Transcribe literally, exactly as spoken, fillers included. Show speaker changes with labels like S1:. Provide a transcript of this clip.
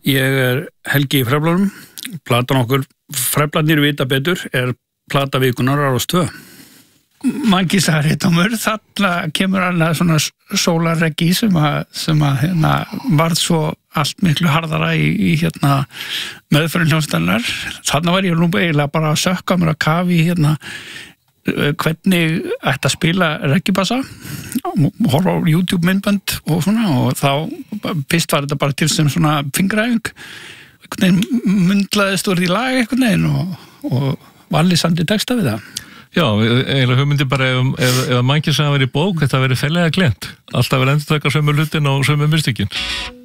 S1: Ég er Helgi í Freflarum. Platan okkur Freflarnir vita betur er plata vikunar á Rás tvö.
S2: Mangi sagði tómur, þarna kemur annað svona sólarreggi sem að, sem að hérna, varð svo allt miklu harðara í, í hérna, meðferðin hljómsveitarnar. Þarna var ég nú eiginlega bara að sökka mér að kafi hérna, hvernig ætti að spila reggibassa, horfa á YouTube myndband og svona, og þá fyrst var þetta bara til sem svona fingraæfing, einhvern veginn myndlaðist úr því lag einhvern veginn og, og valið samdi texta við það.
S3: Já, eiginlega hugmyndi bara ef, ef, ef mangi sem að vera í bók, þetta verið fellega glent. Alltaf verið endur taka sömu hlutin og sömu mystikinn.